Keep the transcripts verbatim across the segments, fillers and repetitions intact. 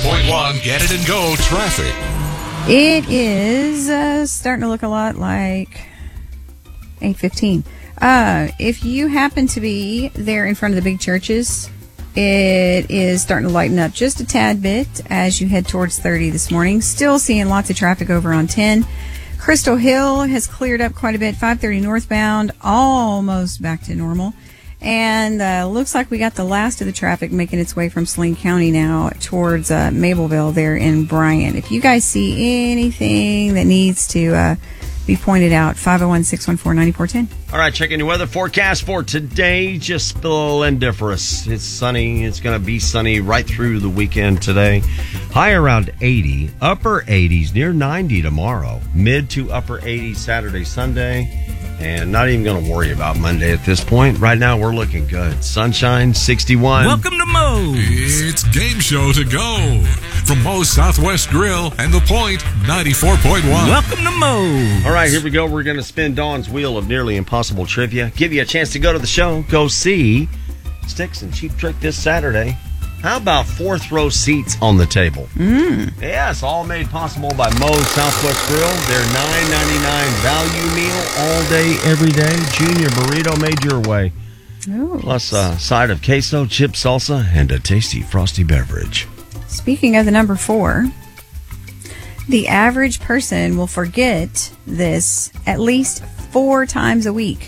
point one, Get It and Go traffic. It is uh, starting to look a lot like eight fifteen. Uh, if you happen to be there in front of the big churches, it is starting to lighten up just a tad bit as you head towards thirty this morning. Still seeing lots of traffic over on ten. Crystal Hill has cleared up quite a bit. five thirty northbound, almost back to normal. And uh, looks like we got the last of the traffic making its way from Saline County now towards uh, Mableville there in Bryan. If you guys see anything that needs to uh, be pointed out, five oh one, six one four, nine four one oh. All right, checking your weather forecast for today. Just splendiferous. It's sunny. It's going to be sunny right through the weekend today. High around eighty. Upper eighties, near ninety tomorrow. Mid to upper eighties Saturday, Sunday. And not even going to worry about Monday at this point. Right now, we're looking good. Sunshine, sixty-one. Welcome to Moe's. It's game show to go. From Moe's Southwest Grill and The Point, ninety-four point one. Welcome to Moe's. All right, here we go. We're going to spin Dawn's Wheel of Nearly Impossible Trivia. Give you a chance to go to the show. Go see Sticks and Cheap Trick this Saturday. How about fourth row seats on the table? Mm. Yes, all made possible by Moe's Southwest Grill. Their nine ninety-nine value meal all day, every day. Junior burrito made your way. Ooh. Plus a side of queso, chip salsa, and a tasty frosty beverage. Speaking of the number four, the average person will forget this at least four times a week.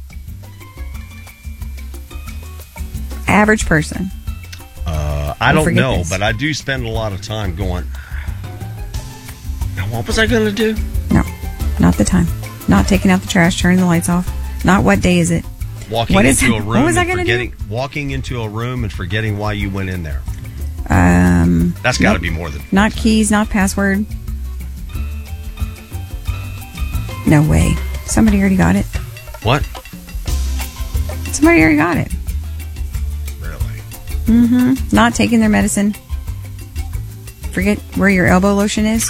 Average person. Uh, I Don't don't know, this. but I do spend a lot of time going, now what was I going to do? No, not the time. Not taking out the trash, turning the lights off. Not what day is it. Walking What is into it? a room What was I and gonna do? forgetting, walking into a room and forgetting why you went in there. Um, That's got to nope. be more than... Not keys, not password. No way. Somebody already got it. What? Somebody already got it. Really? Mm-hmm. Not taking their medicine. Forget where your elbow lotion is.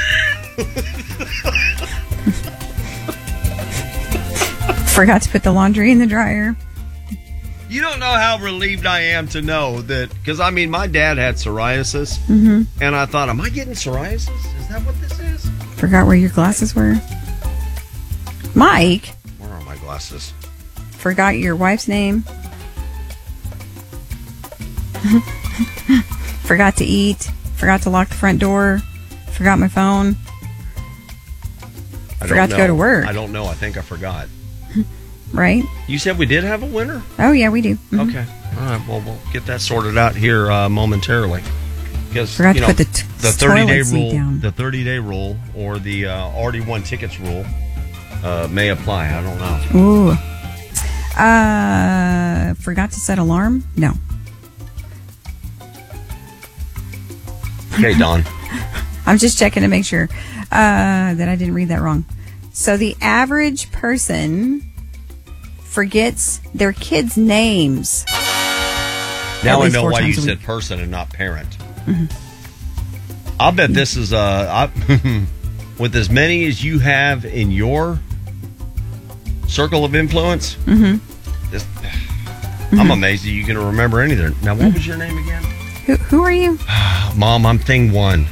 Forgot to put the laundry in the dryer. You don't know how relieved I am to know that, because I mean, my dad had psoriasis, Mm-hmm. and I thought, am I getting psoriasis? Is that what this is? Forgot where your glasses were. Mike, Where are my glasses? forgot your wife's name. Forgot to eat. Forgot to lock the front door. Forgot my phone. I Forgot don't to go know. to work. I don't know. I think I forgot. Right? You said we did have a winner? Oh, yeah, we do. Mhm. Okay. All right. Well, we'll get that sorted out here uh, momentarily. Because Forgot you to know, put the t- the thirty day toilet seat rule, down. the thirty day rule, or the uh, already won tickets rule uh, may apply. I don't know. Ooh. Uh, forgot to set alarm? No. Okay, Don. I'm just checking to make sure uh, that I didn't read that wrong. So the average person forgets their kids' names. Now I least know four why you times a said week. person and not parent. I'll bet this is uh, I, with as many as you have in your circle of influence. Mm-hmm. This, I'm amazed that you can remember any of them. Now, what was your name again? Who, who are you? Mom, I'm thing one.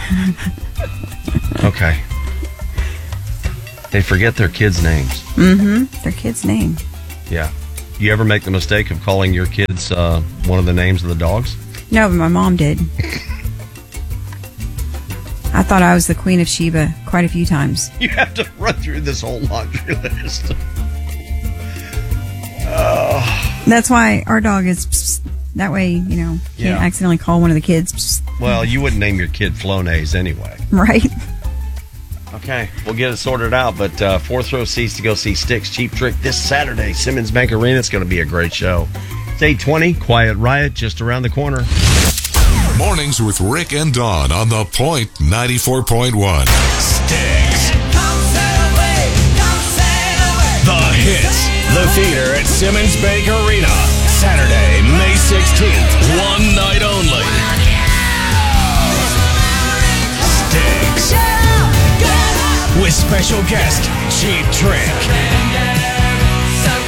Okay. They forget their kids' names. Mm-hmm. Their kid's name. Yeah. You ever make the mistake of calling your kids uh, one of the names of the dogs? No, but my mom did. I thought I was the Queen of Sheba quite a few times. You have to run through this whole laundry list. Oh. That's why our dog is psst. That way, you know, can't Yeah. accidentally call one of the kids. Psst. Well, you wouldn't name your kid Flonase anyway. Right? Okay, we'll get it sorted out. But uh, fourth row seats to go see Sticks Cheap Trick this Saturday, Simmons Bank Arena. It's going to be a great show. It's eight twenty, Quiet Riot, just around the corner. Mornings with Rick and Dawn on The Point, ninety-four point one. Sticks. The hits. The theater at Simmons Bank Arena. Saturday, May sixteenth. One night only. Sticks. With special guest, Cheap Trick.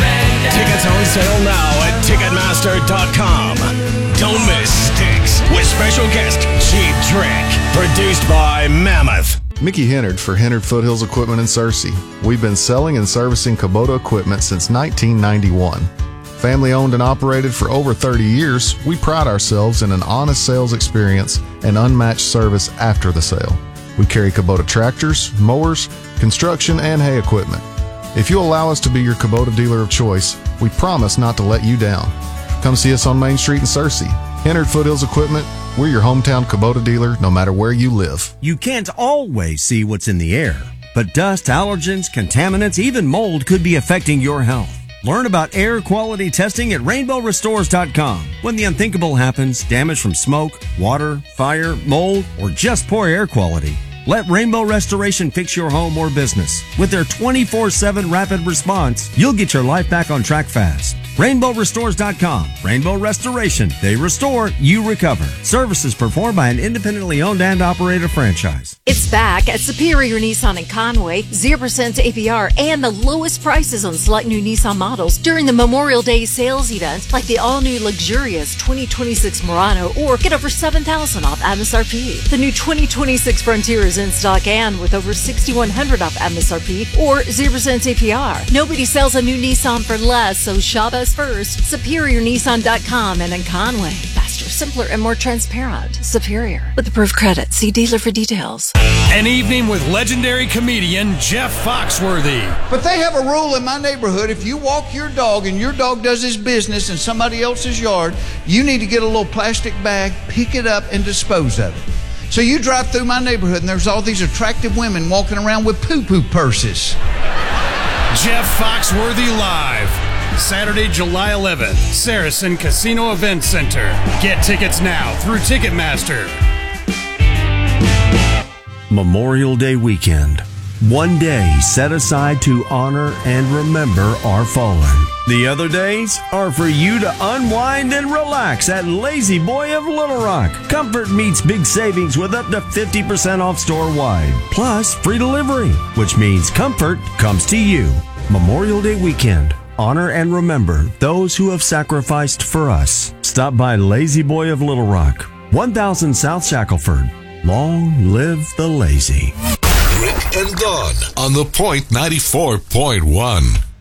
Tickets on sale now at Ticketmaster dot com. Don't miss Sticks with special guest, Cheap Trick. Produced by Mammoth. Mickey Hennard for Hennard Foothills Equipment in Searcy. We've been selling and servicing Kubota equipment since nineteen ninety-one. Family owned and operated for over thirty years, we pride ourselves in an honest sales experience and unmatched service after the sale. We carry Kubota tractors, mowers, construction, and hay equipment. If you allow us to be your Kubota dealer of choice, we promise not to let you down. Come see us on Main Street in Searcy. Hennard Foothills Equipment, we're your hometown Kubota dealer no matter where you live. You can't always see what's in the air, but dust, allergens, contaminants, even mold could be affecting your health. Learn about air quality testing at rainbow restores dot com. When the unthinkable happens, damage from smoke, water, fire, mold, or just poor air quality, let Rainbow Restoration fix your home or business. With their twenty-four seven rapid response, you'll get your life back on track fast. rainbow restores dot com. Rainbow Restoration. They restore, you recover. Services performed by an independently owned and operated franchise. It's back at Superior Nissan in Conway. zero percent A P R and the lowest prices on select new Nissan models during the Memorial Day sales event, like the all-new luxurious twenty twenty-six Murano, or get over seven thousand dollars off M S R P. The new twenty twenty-six Frontier is in stock and with over six thousand one hundred dollars off M S R P or zero percent A P R. Nobody sells a new Nissan for less, so shop us first. Superior Nissan dot com and in Conway. Faster, simpler, and more transparent. Superior. With approved credit. See dealer for details. An evening with legendary comedian Jeff Foxworthy. But they have a rule in my neighborhood. If you walk your dog and your dog does his business in somebody else's yard, you need to get a little plastic bag, pick it up, and dispose of it. So you drive through my neighborhood and there's all these attractive women walking around with poo-poo purses. Jeff Foxworthy Live. Saturday, July eleventh, Saracen Casino Event Center. Get tickets now through Ticketmaster. Memorial Day weekend. One day set aside to honor and remember our fallen. The other days are for you to unwind and relax at Lazy Boy of Little Rock. Comfort meets big savings with up to fifty percent off store-wide. Plus free delivery, which means comfort comes to you. Memorial Day weekend. Honor and remember those who have sacrificed for us. Stop by Lazy Boy of Little Rock, one thousand South Shackelford. Long live the lazy. Rick and Dawn on the Point ninety-four point one.